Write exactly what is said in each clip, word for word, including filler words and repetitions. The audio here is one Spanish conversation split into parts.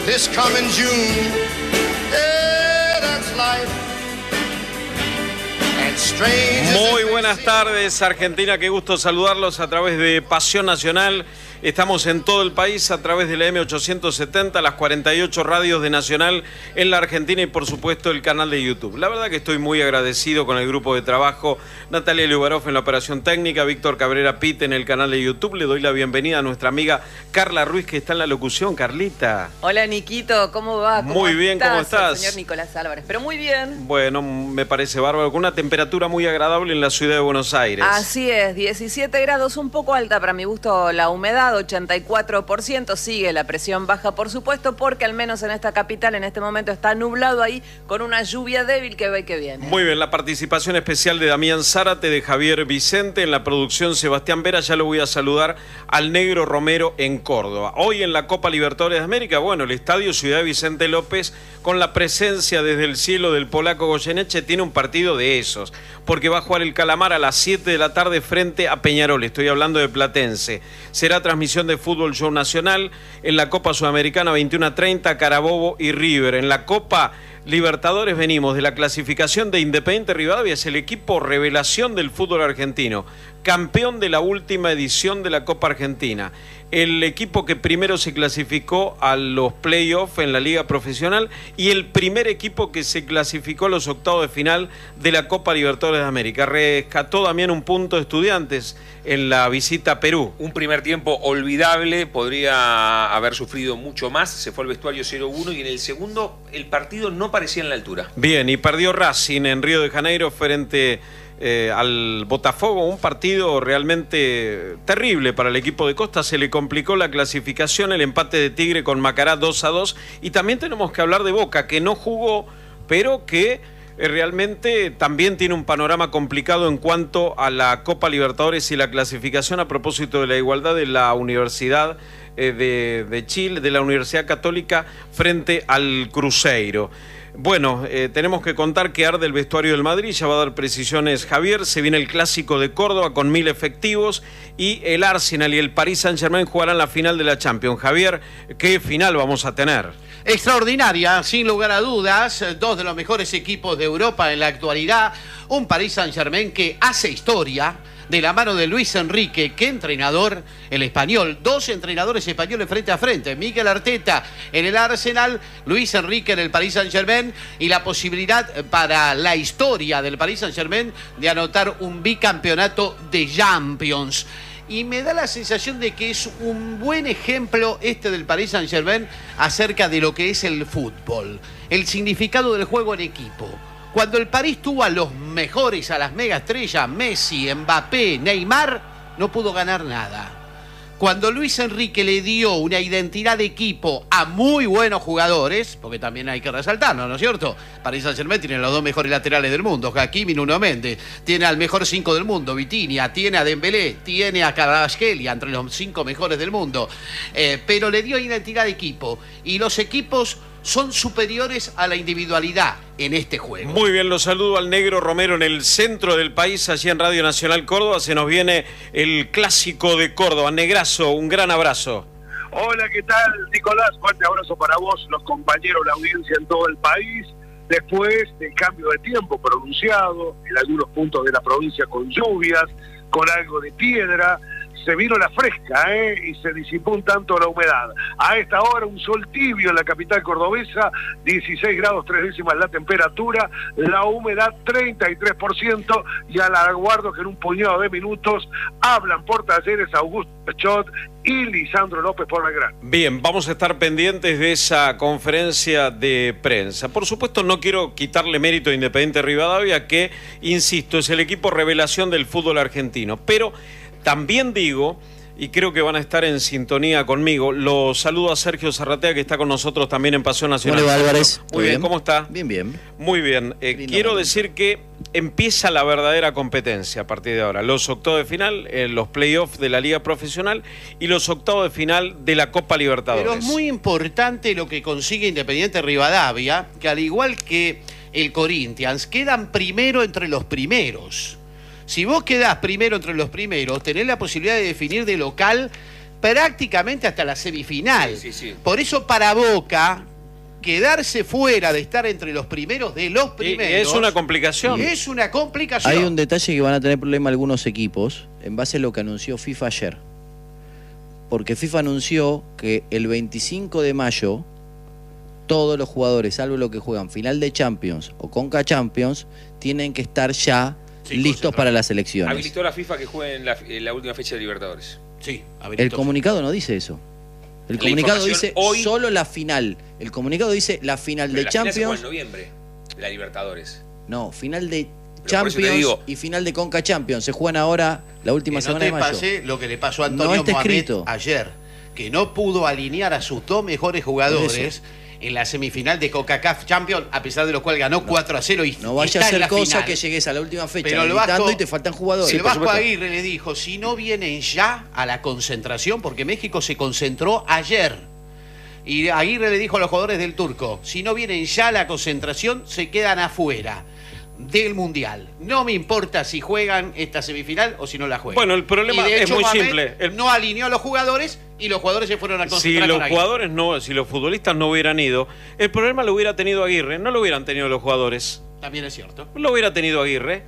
this coming June. Yeah, that's life. And strange as Muy it may buenas seem. tardes, Argentina. Qué gusto saludarlos a través de Pasión Nacional. Estamos en todo el país a través de la M ochocientos setenta, las cuarenta y ocho radios de Nacional en la Argentina y por supuesto el canal de YouTube. La verdad que estoy muy agradecido con el grupo de trabajo, Natalia Lubarov en la operación técnica, Víctor Cabrera Pite en el canal de YouTube. Le doy la bienvenida a nuestra amiga Carla Ruiz, que está en la locución. Carlita. Hola, Niquito, ¿cómo va? ¿Cómo Muy bien, estás? ¿cómo estás? Señor Nicolás Álvarez, pero muy bien. Bueno, me parece bárbaro, con una temperatura muy agradable en la ciudad de Buenos Aires. Así es, diecisiete grados, un poco alta para mi gusto la humedad, ochenta y cuatro por ciento, sigue la presión baja, por supuesto, porque al menos en esta capital en este momento está nublado ahí con una lluvia débil que va y que viene. Muy bien, la participación especial de Damián Zárate, de Javier Vicente, en la producción Sebastián Vera. Ya lo voy a saludar al Negro Romero en Córdoba. Hoy en la Copa Libertadores de América, bueno, el Estadio Ciudad Vicente López, con la presencia desde el cielo del polaco Goyeneche, tiene un partido de esos, porque va a jugar el Calamar a las siete de la tarde frente a Peñarol. Estoy hablando de Platense. Será transmisión de Fútbol Show Nacional. En la Copa Sudamericana, veintiuno a treinta, Carabobo y River. En la Copa Libertadores venimos de la clasificación de Independiente Rivadavia, es el equipo revelación del fútbol argentino, campeón de la última edición de la Copa Argentina, el equipo que primero se clasificó a los playoffs en la Liga Profesional y el primer equipo que se clasificó a los octavos de final de la Copa Libertadores de América. Rescató también un punto de Estudiantes en la visita a Perú. Un primer tiempo olvidable, podría haber sufrido mucho más, se fue al vestuario cero uno y en el segundo el partido no parecía en la altura. Bien, y perdió Racing en Río de Janeiro frente eh, al Botafogo, un partido realmente terrible para el equipo de Costa. Se le complicó la clasificación, el empate de Tigre con Macará dos a dos, y también tenemos que hablar de Boca, que no jugó, pero que eh, realmente también tiene un panorama complicado en cuanto a la Copa Libertadores y la clasificación, a propósito de la igualdad de la Universidad eh, de, de Chile, de la Universidad Católica frente al Cruzeiro. Bueno, eh, tenemos que contar que arde el vestuario del Madrid, ya va a dar precisiones Javier. Se viene el Clásico de Córdoba con mil efectivos y el Arsenal y el Paris Saint-Germain jugarán la final de la Champions. Javier, ¿qué final vamos a tener? Extraordinaria, sin lugar a dudas, dos de los mejores equipos de Europa en la actualidad, un Paris Saint-Germain que hace historia de la mano de Luis Enrique. Qué entrenador el español, dos entrenadores españoles frente a frente, Mikel Arteta en el Arsenal, Luis Enrique en el Paris Saint-Germain, y la posibilidad para la historia del Paris Saint-Germain de anotar un bicampeonato de Champions. Y me da la sensación de que es un buen ejemplo este del Paris Saint-Germain acerca de lo que es el fútbol, el significado del juego en equipo. Cuando el París tuvo a los mejores, a las megaestrellas, Messi, Mbappé, Neymar, no pudo ganar nada. Cuando Luis Enrique le dio una identidad de equipo a muy buenos jugadores, porque también hay que resaltarlo, ¿no es cierto? Paris Saint-Germain tiene los dos mejores laterales del mundo, Hakimi y Nuno Méndez, tiene al mejor cinco del mundo, Vitinha, tiene a Dembélé, tiene a Kvaratskhelia, entre los cinco mejores del mundo, eh, pero le dio identidad de equipo, y los equipos son superiores a la individualidad en este juego. Muy bien, lo saludo al Negro Romero en el centro del país, allí en Radio Nacional Córdoba. Se nos viene el Clásico de Córdoba. Negrazo, un gran abrazo. Hola, ¿qué tal, Nicolás? Fuerte abrazo para vos, los compañeros, la audiencia en todo el país. Después del cambio de tiempo pronunciado, en algunos puntos de la provincia con lluvias, con algo de piedra, se vino la fresca, ¿eh? Y se disipó un tanto la humedad. A esta hora un sol tibio en la capital cordobesa, dieciséis grados tres décimas la temperatura, la humedad treinta y tres por ciento, y al aguardo que en un puñado de minutos hablan por Talleres Augusto Chot y Lisandro López por Belgrano. Bien, vamos a estar pendientes de esa conferencia de prensa. Por supuesto, no quiero quitarle mérito a Independiente Rivadavia, que, insisto, es el equipo revelación del fútbol argentino, pero también digo, y creo que van a estar en sintonía conmigo, lo saludo a Sergio Zarratea, que está con nosotros también en Pasión Nacional. ¿Cómo le va, Álvarez? Muy bien, ¿cómo está? Bien, bien. Muy bien. Eh, quiero decir que empieza la verdadera competencia a partir de ahora. Los octavos de final, eh, los playoffs de la Liga Profesional y los octavos de final de la Copa Libertadores. Pero es muy importante lo que consigue Independiente Rivadavia, que al igual que el Corinthians, quedan primero entre los primeros. Si vos quedás primero entre los primeros, tenés la posibilidad de definir de local prácticamente hasta la semifinal. Sí, sí, sí. Por eso para Boca, quedarse fuera de estar entre los primeros de los primeros... Y es una complicación. Es una complicación. Hay un detalle que van a tener problema algunos equipos en base a lo que anunció FIFA ayer. Porque FIFA anunció que el veinticinco de mayo todos los jugadores, salvo los que juegan final de Champions o Conca Champions, tienen que estar ya sí, listos para las elecciones. Habilitó la FIFA que juegue en la, en la última fecha de Libertadores. Sí, el comunicado no dice eso. El La comunicado dice hoy... solo la final. El comunicado dice la final Pero de la Champions. Final se juega en noviembre, de la Libertadores. No, final de Pero Champions digo... y final de Conca Champions. Se juegan ahora la última que no semana de te mayo. pase lo que le pasó a Antonio no está Mohamed escrito. ayer, que no pudo alinear a sus dos mejores jugadores en la semifinal de CONCACAF Champions, a pesar de lo cual ganó no, cuatro a cero y no vaya a ser cosa final. Que llegues a la última fecha pero el Vasco, y te faltan jugadores. El Vasco Aguirre le dijo, si no vienen ya a la concentración, porque México se concentró ayer, y Aguirre le dijo a los jugadores del Turco, si no vienen ya a la concentración, se quedan afuera del Mundial. No me importa si juegan esta semifinal o si no la juegan. Bueno, el problema de hecho, es muy Mohamed simple. El... no alineó a los jugadores y los jugadores se fueron a concentrar. Si los con jugadores no, si los futbolistas no hubieran ido, el problema lo hubiera tenido Aguirre, no lo hubieran tenido los jugadores. También es cierto. Lo hubiera tenido Aguirre.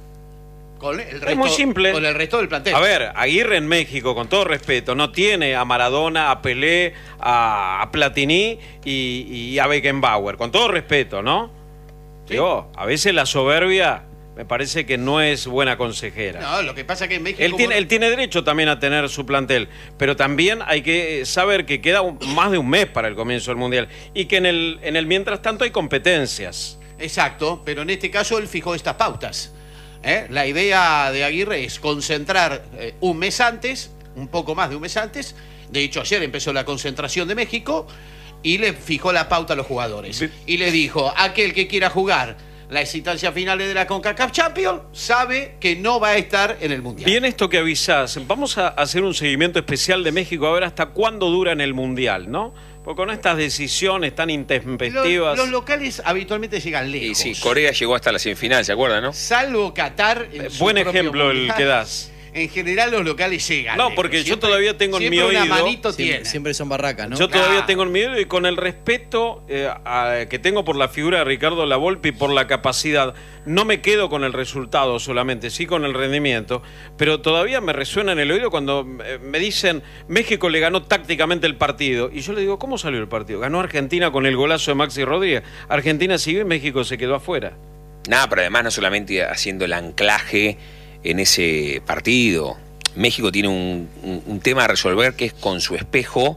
Con el resto, es muy simple. Con el resto del plantel. A ver, Aguirre en México, con todo respeto, no tiene a Maradona, a Pelé, a, a Platini y, y a Beckenbauer. Con todo respeto, ¿no? ¿Sí? Digo, a veces la soberbia me parece que no es buena consejera. No, lo que pasa es que en México... Él tiene, él tiene derecho también a tener su plantel, pero también hay que saber que queda un, más de un mes para el comienzo del Mundial y que en el, en el mientras tanto hay competencias. Exacto, pero en este caso él fijó estas pautas. ¿Eh? La idea de Aguirre es concentrar eh, un mes antes, un poco más de un mes antes. De hecho, ayer empezó la concentración de México y le fijó la pauta a los jugadores. Sí. Y le dijo, aquel que quiera jugar las instancias finales de la CONCACAF Champions sabe que no va a estar en el Mundial. Bien esto que avisás. Vamos a hacer un seguimiento especial de México a ver hasta cuándo dura en el Mundial, ¿no? Porque con estas decisiones tan intempestivas... Los, los locales habitualmente llegan lejos. Y sí, Corea llegó hasta la semifinal, ¿se acuerdan, no? Salvo Qatar... En Buen su ejemplo mundial, el que das. En general los locales llegan. No, lejos. porque siempre, yo todavía tengo en mi oído... Una manito siempre, tiene. siempre son barracas, ¿no? Yo todavía Ah. tengo en mi oído y con el respeto eh, a, que tengo por la figura de Ricardo Lavolpe y por la capacidad, no me quedo con el resultado solamente, sí con el rendimiento, pero todavía me resuena en el oído cuando eh, me dicen México le ganó tácticamente el partido. Y yo le digo, ¿cómo salió el partido? Ganó Argentina con el golazo de Maxi Rodríguez. Argentina siguió y México se quedó afuera. Nada, pero además no solamente haciendo el anclaje en ese partido. México tiene un, un, un tema a resolver que es con su espejo,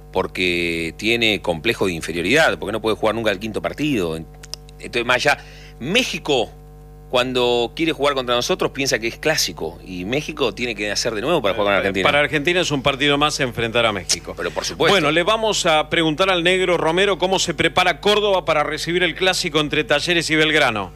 porque tiene complejo de inferioridad, porque no puede jugar nunca el quinto partido. Entonces, más allá, México, cuando quiere jugar contra nosotros, piensa que es clásico, y México tiene que hacer de nuevo para jugar con Argentina. Para Argentina es un partido más enfrentar a México. Pero por supuesto. Bueno, le vamos a preguntar al negro Romero cómo se prepara Córdoba para recibir el clásico entre Talleres y Belgrano.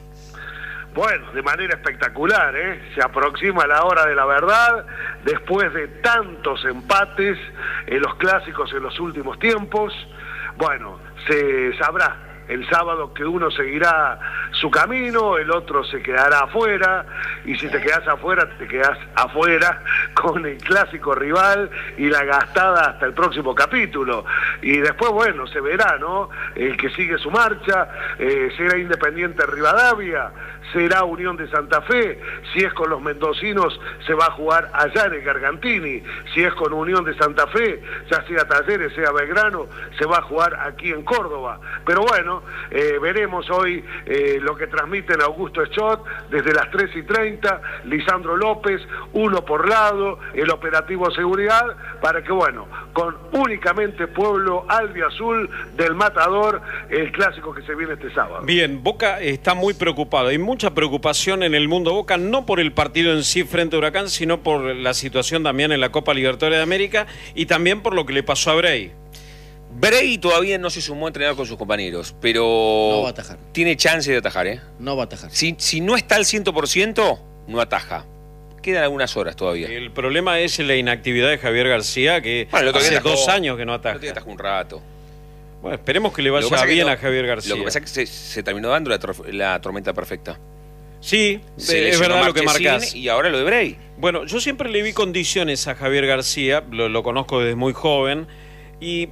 Bueno, de manera espectacular, ¿eh? Se aproxima la hora de la verdad, después de tantos empates en los clásicos en los últimos tiempos. Bueno, se sabrá el sábado que uno seguirá su camino, el otro se quedará afuera, y si te quedas afuera, te quedas afuera con el clásico rival y la gastada hasta el próximo capítulo. Y después, bueno, se verá, ¿no? El que sigue su marcha, eh, será Independiente Rivadavia, será Unión de Santa Fe, si es con los mendocinos se va a jugar allá en el Gargantini, si es con Unión de Santa Fe, ya sea Talleres, sea Belgrano, se va a jugar aquí en Córdoba. Pero bueno, eh, veremos hoy eh, lo que transmiten Augusto Schott desde las tres y treinta, Lisandro López, uno por lado, el operativo seguridad, para que bueno, con únicamente pueblo albiazul del Matador, el clásico que se viene este sábado. Bien, Boca está muy preocupado, hay mucha preocupación en el mundo Boca, no por el partido en sí frente a Huracán, sino por la situación también en la Copa Libertadores de América y también por lo que le pasó a Bray. Bray todavía no se sumó a entrenar con sus compañeros, pero no va a atajar. Tiene chance de atajar, ¿eh? No va a atajar. Si, si no está al cien por ciento, no ataja. Quedan algunas horas todavía. El problema es la inactividad de Javier García, que bueno, hace atajó, dos años que no ataja. No atajó un rato. Bueno, esperemos que le vaya bien no, a Javier García. Lo que pasa es que se, se terminó dando la, la tormenta perfecta. Sí, Se es lesionó verdad lo que Marchesín marcás. y ahora lo de Bray. Bueno, yo siempre le vi condiciones a Javier García, lo, lo conozco desde muy joven, y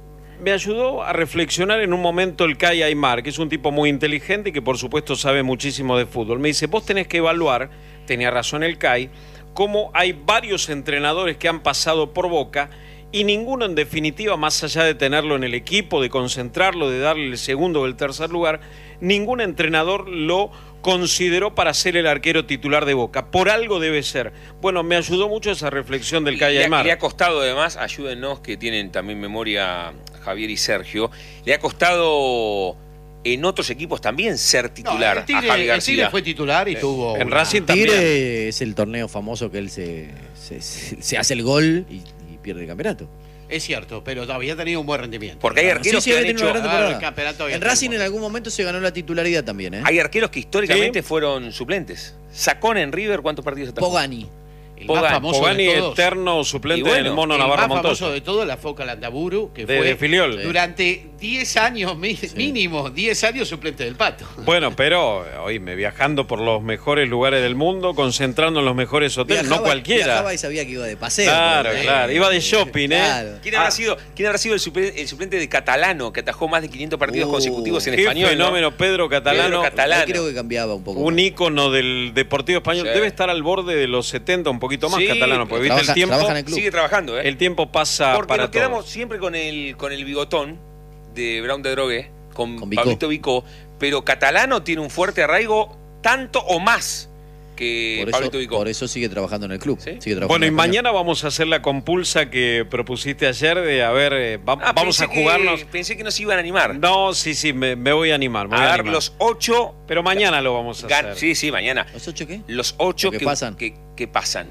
me ayudó a reflexionar en un momento el Cay Aymar, que es un tipo muy inteligente y que por supuesto sabe muchísimo de fútbol. Me dice, vos tenés que evaluar, tenía razón el Cay, cómo hay varios entrenadores que han pasado por Boca y ninguno en definitiva, más allá de tenerlo en el equipo, de concentrarlo, de darle el segundo o el tercer lugar, ningún entrenador lo consideró para ser el arquero titular de Boca. Por algo debe ser. Bueno, me ayudó mucho esa reflexión del Cay Le, Aymar. le ha costado además, ayúdennos que tienen también memoria Javier y Sergio, le ha costado en otros equipos también ser titular No, el Tigre, a Javier el Tigre García. fue titular y tuvo... En una- Racing también. Tigre es el torneo famoso que él se, se, se- se hace el gol y, y pierde el campeonato. Es cierto, pero había tenido un buen rendimiento. Porque hay arqueros Sí, sí, que han había tenido hecho, una gran Ah, temporada. el campeonato había En tenido Racing un en buen- algún momento se ganó la titularidad también, ¿eh? hay arqueros que históricamente Sí. fueron suplentes. Sacón en River, ¿cuántos partidos atajó? Pogani. El Pogani, más famoso Pogani, de todos. eterno suplente Y bueno, del Mono el Navarro más Montoya. famoso de todo, la Foca Landaburu, que De- fue de Filiol. durante diez años, mi- mínimo diez años suplente del Pato. Bueno, pero, oíme, viajando por los mejores lugares del mundo, concentrando en los mejores hoteles, no Viajaba- cualquiera. Viajaba y sabía que iba de paseo. Claro, pero- claro, iba de shopping, ¿eh? Claro. ¿Quién habrá, Ah. sido, ¿quién habrá sido el, suple- el suplente de Catalano, que atajó más de quinientos partidos Uh, consecutivos en Qué español? ¿no? fenómeno, Pedro Catalano. Pedro Catalano. Ahí creo que cambiaba un poco. Un más. ícono del Deportivo Español. Sí. Debe estar al borde de los setenta, un poquito más Sí, Catalano, porque Trabaja- viste el tiempo. trabaja en el club. Sigue trabajando, ¿eh? El tiempo pasa Porque para nos quedamos todos. siempre con el, con el bigotón de Brown de Drogué, con, Con Vicó. Pablito Vicó, pero Catalano tiene un fuerte arraigo tanto o más que Por eso, Pablito Vicó. por eso sigue trabajando en el club. ¿Sí? Sigue trabajando Bueno, y en España. mañana vamos a hacer la compulsa que propusiste ayer de, a ver, eh, va- Ah, vamos pensé a jugarnos. Que, pensé que nos iban a animar. No, sí, sí, me, me voy a animar. Me a voy a dar animar. los ocho. Pero mañana lo vamos a gan- hacer. Sí, sí, mañana. ¿Los ocho qué? Los ocho Lo que que, pasan. que- que pasan.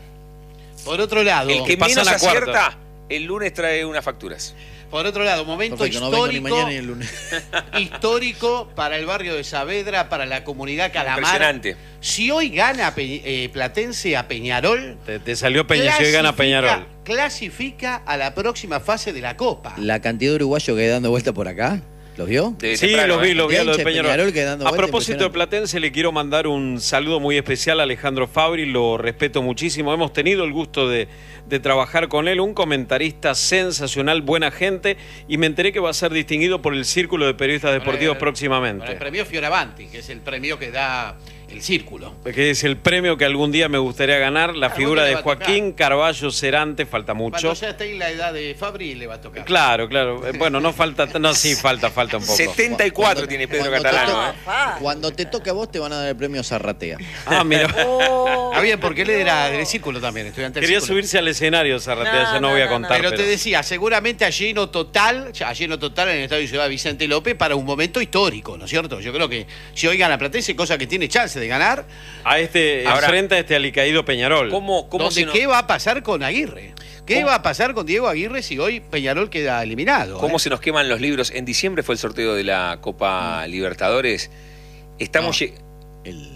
Por otro lado, El que pasa menos la cuarta. acierta, el lunes trae unas facturas. por otro lado, momento Perfecto, no vengo ni histórico, mañana ni el lunes. histórico para el barrio de Saavedra, para la comunidad Calamar. Impresionante. Si hoy gana Pe- eh, Platense a Peñarol, Te, te salió Peña, si hoy gana Peñarol. clasifica a la próxima fase de la Copa. La cantidad de uruguayos que hay dando vuelta por acá, ¿los vio? De Sí, temprano, lo vi, ¿eh? lo vi a lo de Hincha de Peñarol. Peñarol que dando A vuelta, propósito de impresionante. Platense, le quiero mandar un saludo muy especial a Alejandro Fabri, lo respeto muchísimo. Hemos tenido el gusto de, de trabajar con él, un comentarista sensacional, buena gente, y me enteré que va a ser distinguido por el Círculo de Periodistas Deportivos Con el- próximamente. con el premio Fioravanti, que es el premio que da el Círculo. Que es el premio que algún día me gustaría ganar, la Algún figura día de le va a Joaquín Carballo Cerante, falta mucho. Cuando ya esté en la edad de Fabri, le va a tocar. Claro, claro. Eh, Bueno, no falta, no, sí, falta, falta un poco. setenta y cuatro tiene Pedro cuando te Catalano. toca- ¿eh? Ah, Cuando te toque a vos te van a dar el premio Zarratea. Ah, mira. oh, Ah, bien, porque él era del Círculo también, estudiante del Quería Círculo. subirse al escenario, Zarratea, No, ya no, no, voy a no, contar. Pero te decía, seguramente a lleno total, a lleno total en el Estadio Ciudad Vicente López para un momento histórico, ¿no es cierto? Yo creo que si hoy gana Platense, cosa que tiene chance de ganar, A este, Ahora- enfrenta a este alicaído Peñarol. ¿Cómo, cómo donde se nos, ¿qué va a pasar con Aguirre? ¿Qué ¿Cómo? va a pasar con Diego Aguirre si hoy Peñarol queda eliminado? cómo eh? se nos queman los libros? En diciembre fue el sorteo de la Copa Libertadores. Estamos... No. lle- El,